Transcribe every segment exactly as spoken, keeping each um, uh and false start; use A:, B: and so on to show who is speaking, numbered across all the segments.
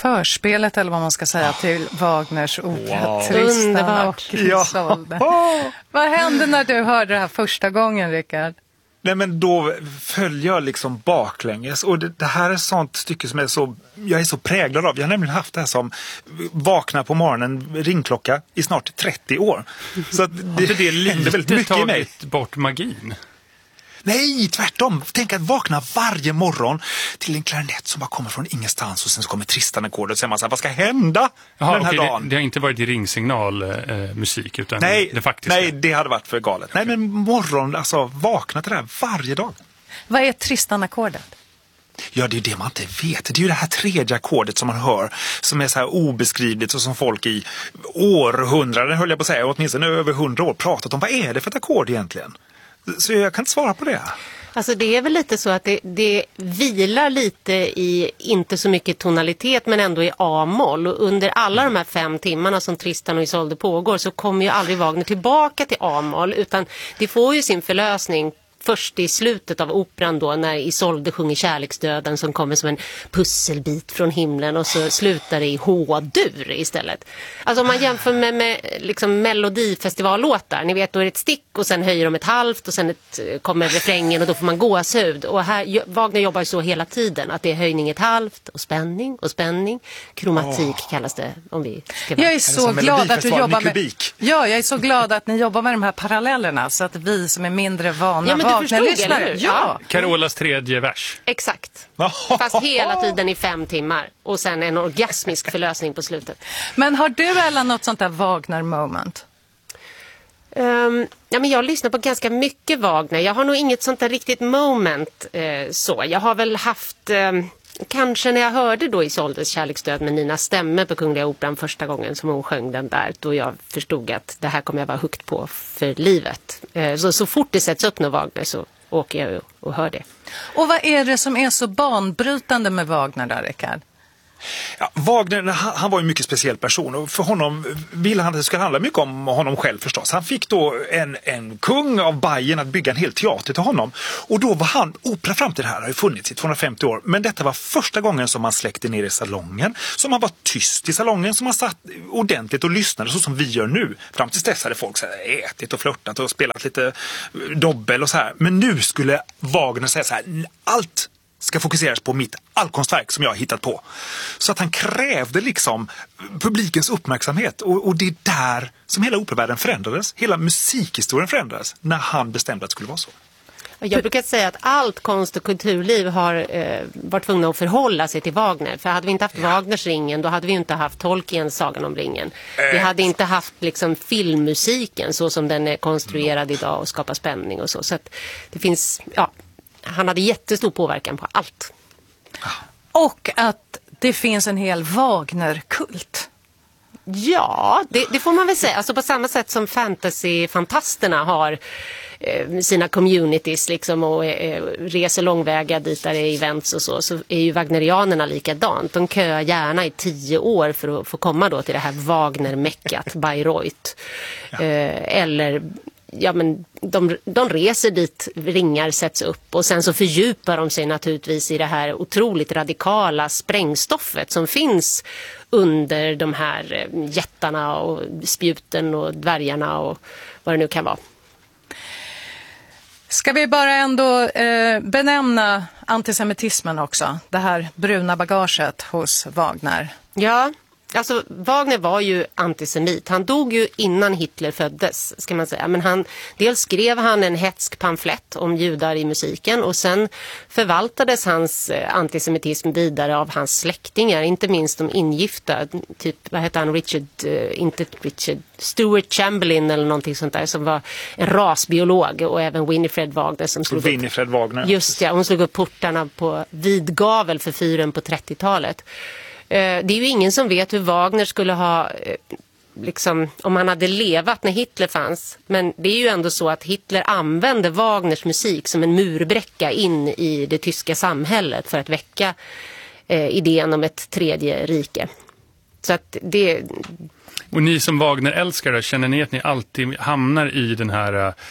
A: förspelet eller vad man ska säga till Wagners opera
B: Wow.
A: Tristan
C: Underbart.
A: och Isolde.
B: Ja.
A: Vad hände när du hörde det här första gången, Rickard?
B: Nej, men då följer jag liksom baklänges, och det, det här är ett sånt stycke som är så, jag är så präglad av. Jag har nämligen haft det här som vakna på morgonen, ringklocka, i snart trettio år. Så att det, det, det händer väldigt mycket i mig.
D: Tagit bort magin?
B: Nej, tvärtom. Tänk att vakna varje morgon till en klarinett som bara kommer från ingenstans, och sen så kommer Tristan-ackordet och så säger man så här, vad ska hända
D: Jaha,
B: den här
D: okej,
B: dagen?
D: det, det har inte varit i ringsignal eh, musik utan
B: Nej,
D: det faktiska.
B: nej, det hade varit för galet. Nej, men morgon, alltså vakna till det här varje dag.
A: Vad är Tristan-ackordet?
B: Ja, det är det man inte vet. Det är ju det här tredje ackordet som man hör, som är så här obeskrivligt och som folk i århundraden, höll jag på att säga, åtminstone över hundra år pratat om. Vad är det för ett ackord egentligen? Så jag kan inte svara på det.
C: Alltså det är väl lite så att det, det vilar lite i, inte så mycket tonalitet men ändå i A-moll. Och under alla de här fem timmarna som Tristan och Isolde pågår så kommer ju aldrig Wagner tillbaka till A-moll, utan det får ju sin förlösning först i slutet av operan då, när Isolde sjunger kärleksdöden som kommer som en pusselbit från himlen, och så slutar det i H-dur istället. Alltså om man jämför med, med liksom melodifestivallåtar, ni vet, då är det ett stick och sen höjer de ett halvt och sen ett, kommer refrängen och då får man gåshud. Och här, Wagner jobbar ju så hela tiden, att det är höjning ett halvt och spänning och spänning. Kromatik oh. kallas det, om vi ska
A: Jag är så glad att du jobbar med,
B: kubik.
A: ja, jag är så glad att ni jobbar med de här parallellerna, så att vi som är mindre vana
C: ja, men du förstod, eller hur?
A: Ja.
D: Carolas tredje vers.
C: Exakt. Fast hela tiden i fem timmar. Och sen en orgasmisk förlösning på slutet.
A: Men har du eller något sånt där Wagner-moment?
C: Um, ja, men jag lyssnar på ganska mycket Wagner. Jag har nog inget sånt där riktigt moment eh, så. Jag har väl haft... Eh, kanske när jag hörde då Isoldes kärleksdöd med Nina Stämme på Kungliga Operan första gången som hon sjöng den där, då jag förstod att det här kommer jag vara hooked på för livet. Eh, så, så fort det sätts upp någon Wagner så åker jag och hör det.
A: Och vad är det som är så banbrytande med Wagner där, Rickard?
B: Ja, Wagner, han, han var en mycket speciell person, och för honom ville han att det skulle handla mycket om honom själv förstås. Han fick då en, en kung av Bayern att bygga en hel teater till honom, och då var han, opera fram till det här har ju funnits i tvåhundrafemtio år, men detta var första gången som man släckte ner i salongen, som man var tyst i salongen, som man satt ordentligt och lyssnade så som vi gör nu. Fram till dess hade folk så här ätit och flörtat och spelat lite dobbel och så här, men nu skulle Wagner säga så här, allt ska fokuseras på mitt allkonstverk som jag har hittat på. Så att han krävde liksom publikens uppmärksamhet, och, och det är där som hela operavärlden förändrades. Hela musikhistorien förändrades när han bestämde att det skulle vara så.
C: Jag brukar säga att allt konst- och kulturliv har eh, varit tvungna att förhålla sig till Wagner. För hade vi inte haft ja. Wagners Ringen, då hade vi inte haft Tolkiens Sagan om ringen. Äh. Vi hade inte haft liksom filmmusiken så som den är konstruerad no. idag och skapar spänning och så. Så att det finns, ja... Han hade jättestor påverkan på allt.
A: Och att det finns en hel Wagner-kult.
C: Ja, det, det får man väl säga. Alltså på samma sätt som fantasy-fantasterna har eh, sina communities liksom, och eh, reser långväga dit där det är events och så, så är ju wagnerianerna likadant. De köar gärna i tio år för att få komma då till det här Wagner-meckat, Bayreuth. Ja. Eh, eller... Ja, men de, de reser dit, ringar sätts upp, och sen så fördjupar de sig naturligtvis i det här otroligt radikala sprängstoffet som finns under de här jättarna och spjuten och dvärgarna och vad det nu kan vara.
A: Ska vi bara ändå eh, benämna antisemitismen också, det här bruna bagaget hos Wagner?
C: Ja. Alltså Wagner var ju antisemit. Han dog ju innan Hitler föddes, ska man säga. Men han, dels skrev han en hetsk pamflett om judar i musiken, och sen förvaltades hans antisemitism vidare av hans släktingar, inte minst de ingifta, typ, vad heter han, Richard, uh, inte Richard, Stuart Chamberlain eller någonting sånt där, som var en rasbiolog, och även Winifred Wagner som slog
B: Winifred
C: upp,
B: Wagner.
C: Just ja, hon slog upp portarna på vid gavel för fyren på trettiotalet. Det är ju ingen som vet hur Wagner skulle ha, liksom, om han hade levat när Hitler fanns. Men det är ju ändå så att Hitler använde Wagners musik som en murbräcka in i det tyska samhället för att väcka eh, idén om ett tredje rike. Så att det...
D: Och ni som Wagner-älskare, känner ni att ni alltid hamnar i den här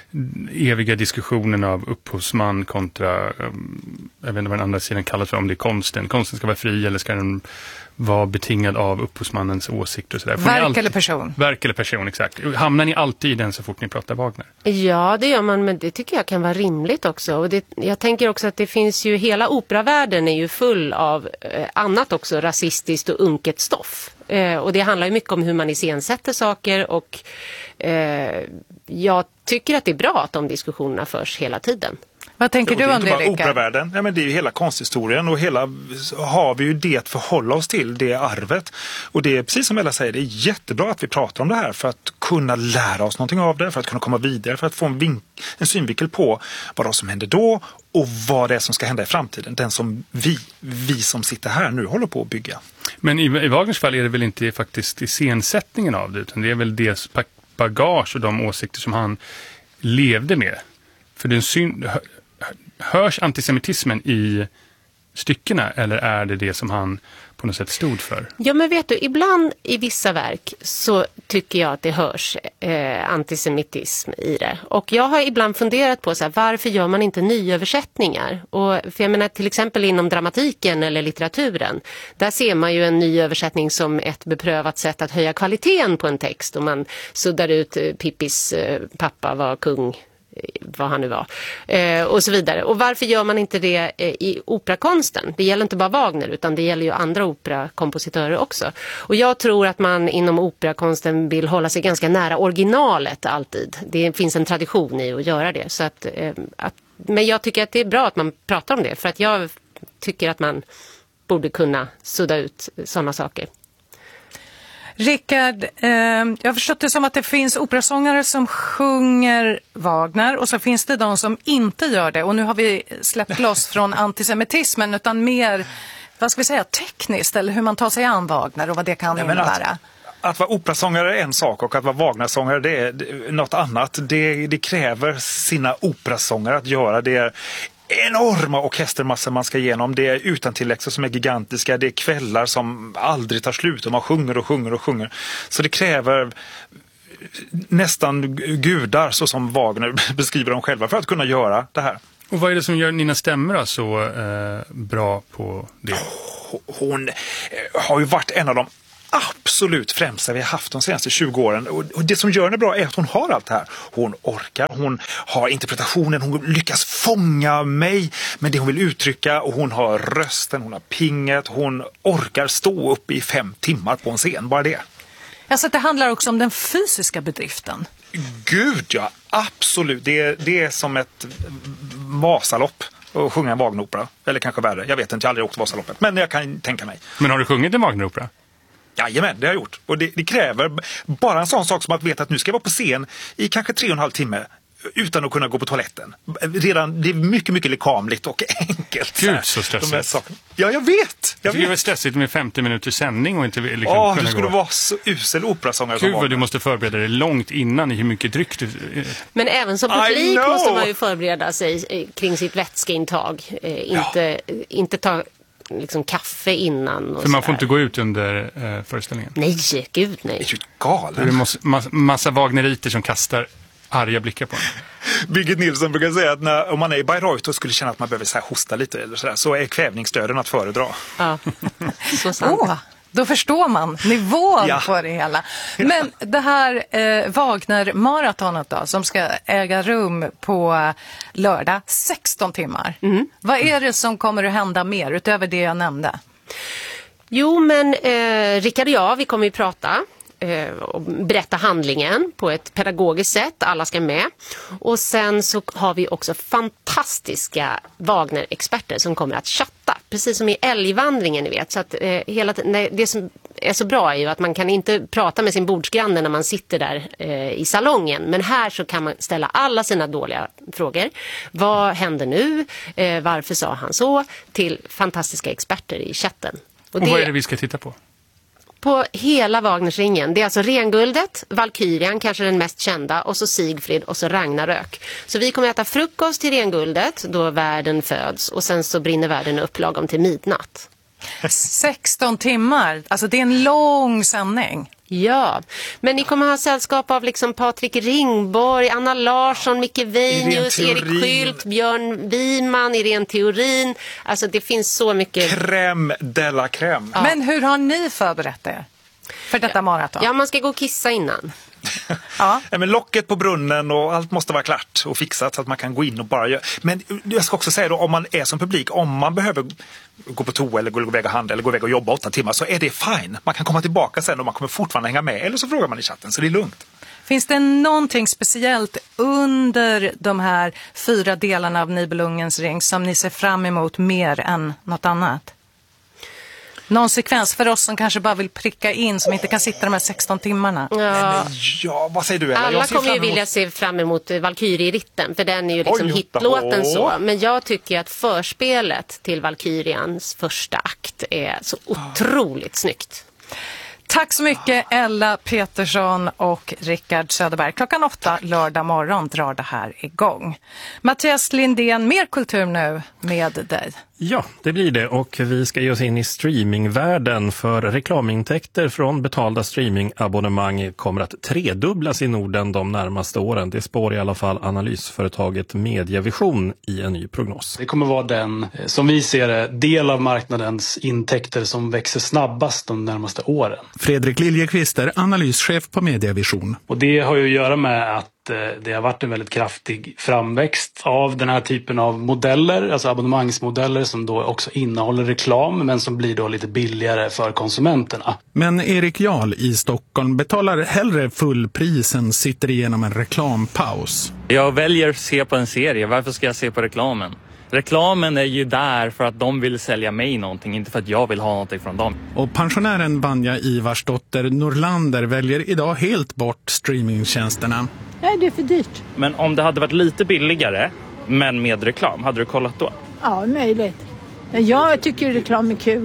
D: eviga diskussionen av upphovsman kontra, um, jag vet inte vad den andra sidan kallas för, om det är konsten. Konsten ska vara fri eller ska den vara betingad av upphovsmannens åsikter och sådär.
A: Verk
D: alltid,
A: eller person?
D: Verk eller person, exakt. Hamnar ni alltid i den så fort ni pratar Wagner?
C: Ja, det gör man, men det tycker jag kan vara rimligt också. Och det, jag tänker också att det finns ju, hela operavärlden är ju full av eh, annat också rasistiskt och unket stoff. Eh, och det handlar ju mycket om hur man iscensätter saker och eh, jag tycker att det är bra att de diskussionerna förs hela tiden.
A: Vad tänker du om det, Rickard?
B: Operavärlden, ja, men det är ju hela konsthistorien och hela har vi ju det att förhålla oss till, det arvet. Och det är precis som Ella säger, det är jättebra att vi pratar om det här för att kunna lära oss någonting av det, för att kunna komma vidare, för att få en, vink, en synvinkel på vad det som hände då och vad det är som ska hända i framtiden. Den som vi, vi som sitter här nu håller på att bygga.
D: Men i, i Wagners fall är det väl inte faktiskt iscensättningen av det, utan det är väl det bagage och de åsikter som han levde med. För det är en syn... Hörs antisemitismen i styckena eller är det det som han på något sätt stod för?
C: Ja, men vet du, ibland i vissa verk så tycker jag att det hörs eh, antisemitism i det. Och jag har ibland funderat på så här, varför gör man inte nyöversättningar? Och, för jag menar till exempel inom dramatiken eller litteraturen, där ser man ju en nyöversättning som ett beprövat sätt att höja kvaliteten på en text. Och man suddar ut eh, Pippis eh, pappa var kung, vad han nu var, eh, och så vidare. Och varför gör man inte det eh, i operakonsten? Det gäller inte bara Wagner utan det gäller ju andra operakompositörer också. Och jag tror att man inom operakonsten vill hålla sig ganska nära originalet alltid. Det finns en tradition i att göra det. Så att, eh, att, men jag tycker att det är bra att man pratar om det för att jag tycker att man borde kunna sudda ut sådana saker.
A: Rickard, eh, jag har förstått det som att det finns operasångare som sjunger Wagner och så finns det de som inte gör det. Och nu har vi släppt loss från antisemitismen utan mer, vad ska vi säga, tekniskt eller hur man tar sig an Wagner och vad det kan ja, innebära.
B: Att, att vara operasångare är en sak och att vara Wagnersångare det är något annat. Det, det kräver sina operasångare att göra det. Enorma orkestermassor man ska igenom. Det är utantilläxor som är gigantiska. Det är kvällar som aldrig tar slut och man sjunger och sjunger och sjunger. Så det kräver nästan gudar så som Wagner beskriver dem själva för att kunna göra det här.
D: Och vad är det som gör Nina Stemra så eh, bra på det?
B: Hon har ju varit en av de absolut främsta vi har haft de senaste tjugo åren. Och det som gör henne bra är att hon har allt det här. Hon orkar, hon har interpretationen, hon lyckas fånga mig med det hon vill uttrycka och hon har rösten, hon har pinget, hon orkar stå upp i fem timmar på en scen, bara det.
A: Alltså det handlar också om den fysiska bedriften.
B: Gud ja, absolut. Det är, det är som ett Vasalopp och sjunga en Wagneropera. Eller kanske värre, jag vet inte, jag har aldrig åkt Vasaloppet. Men jag kan tänka mig.
D: Men har du sjungit en Wagneropera?
B: Jajamän, det har jag gjort. Och det, det kräver bara en sån sak som att veta att nu ska jag vara på scen i kanske tre och en halv timme utan att kunna gå på toaletten. Redan, det är mycket, mycket lekamligt och enkelt.
D: Gud, så stressigt.
B: Ja, jag vet. Jag
D: det är väl stressigt med femtio minuters sändning och inte liksom
B: oh,
D: kunna
B: du skulle
D: gå.
B: vara så usel operasångare.
D: Gud vad du måste förbereda dig långt innan i hur mycket dryck du...
C: Men även som publik måste man ju förbereda sig kring sitt vätskeintag. Eh, inte, ja. inte ta... liksom kaffe innan och
D: för man får
C: där.
D: inte gå ut under eh, föreställningen.
C: Nej, gud nej.
B: Det är ju galen.
D: Det är massa, massa Wagneriter som kastar arga blickar på en.
B: Birgit Nilsson brukar säga att när, om man är i Bayreuth och skulle känna att man behöver så här hosta lite eller så, där, så är kvävningsstöden att föredra.
C: Ja, så sant.
A: Åh, då förstår man nivån ja. på det hela. Men det här eh, Wagner-maratonet då, som ska äga rum på lördag, sexton timmar. Mm. Vad är det som kommer att hända mer utöver det jag nämnde?
C: Jo, men eh, Rickard och jag, vi kommer ju prata och berätta handlingen på ett pedagogiskt sätt. Alla ska med. Och sen så har vi också fantastiska Wagner-experter som kommer att chatta. Precis som i älgvandringen, ni vet. Så att, eh, hela t- nej, det som är så bra är ju att man kan inte prata med sin bordsgranne när man sitter där eh, i salongen. Men här så kan man ställa alla sina dåliga frågor. Vad händer nu? Eh, varför sa han så? Till fantastiska experter i chatten.
D: Och, och det... vad är det vi ska titta på?
C: På hela Wagnersringen. Det är alltså Renguldet, Valkyrian, kanske den mest kända, och så Sigfrid och så Ragnarök. Så vi kommer att äta frukost till Renguldet då världen föds och sen så brinner världen upp lagom till midnatt.
A: sexton timmar, alltså det är en lång sändning.
C: Ja, men ni kommer ha sällskap av liksom Patrik Ringborg, Anna Larsson, Micke Weinius, Erik Skylt, Björn Wiman, Irene Theorin. Alltså det finns så mycket.
B: Crème de la crème.
A: Ja. Men hur har ni förberett er för detta
C: ja.
A: maraton?
C: Ja, man ska gå och kissa innan.
B: Ja. Ja, men locket på brunnen och allt måste vara klart och fixat så att man kan gå in och bara göra. Men jag ska också säga då, om man är som publik, om man behöver gå på toa eller gå iväg och handla eller gå iväg och jobba åtta timmar, så är det fine. Man kan komma tillbaka sen och man kommer fortfarande hänga med, eller så frågar man i chatten, så det är lugnt.
A: Finns det någonting speciellt under de här fyra delarna av Nibelungens ring som ni ser fram emot mer än något annat? Någon sekvens för oss som kanske bara vill pricka in, som inte kan sitta de här sexton timmarna.
C: Ja.
B: Men, ja, vad säger du? Eller?
C: Alla
B: jag ser
C: kommer ju
B: emot...
C: vilja se fram emot Valkyrie-ritten, för den är ju liksom
B: Oj,
C: hitlåten
B: åh.
C: så. Men jag tycker att förspelet till Valkyrians första akt är så otroligt snyggt.
A: Tack så mycket Ella Petersson och Rickard Söderberg. Klockan åtta lördag morgon drar det här igång. Mattias Lindén, mer kultur nu med dig.
E: Ja, det blir det, och vi ska ge oss in i streamingvärlden, för reklamintäkter från betalda streamingabonnemang kommer att tredubblas i Norden de närmaste åren. Det spår i alla fall analysföretaget Mediavision i en ny prognos.
F: Det kommer vara den, som vi ser det, del av marknadens intäkter som växer snabbast de närmaste åren.
G: Fredrik Liljeqvist är analyschef på Mediavision.
F: Och det har ju att göra med att det har varit en väldigt kraftig framväxt av den här typen av modeller, alltså abonnemangsmodeller som då också innehåller reklam men som blir då lite billigare för konsumenterna.
G: Men Erik Jarl i Stockholm betalar hellre fullpris än sitter igenom en reklampaus.
H: Jag väljer att se på en serie, varför ska jag se på reklamen? Reklamen är ju där för att de vill sälja mig någonting, inte för att jag vill ha någonting från dem.
G: Och pensionären Vanja Ivarsdotter Norlander väljer idag helt bort streamingtjänsterna.
I: Nej, det är för dyrt.
H: Men om det hade varit lite billigare, men med reklam, hade du kollat då?
I: Ja, möjligt. Jag tycker reklam är kul.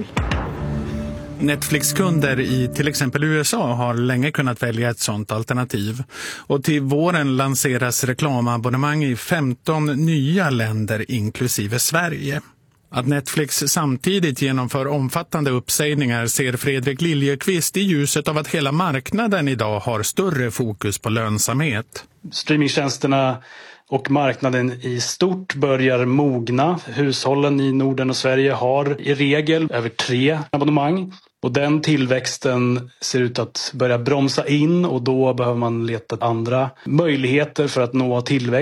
G: Netflix-kunder i till exempel U S A har länge kunnat välja ett sådant alternativ. Och till våren lanseras reklamabonnemang i femton nya länder inklusive Sverige. Att Netflix samtidigt genomför omfattande uppsägningar ser Fredrik Liljeqvist i ljuset av att hela marknaden idag har större fokus på lönsamhet.
F: Streamingtjänsterna och marknaden i stort börjar mogna. Hushållen i Norden och Sverige har i regel över tre abonnemang. Och den tillväxten ser ut att börja bromsa in, och då behöver man leta andra möjligheter för att nå tillväxt.